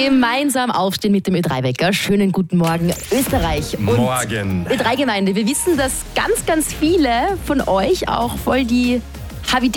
Gemeinsam aufstehen mit dem Ö3-Wecker. Schönen guten Morgen, Österreich. Und Morgen. Ö3-Gemeinde. Wir wissen, dass ganz, ganz viele von euch auch voll die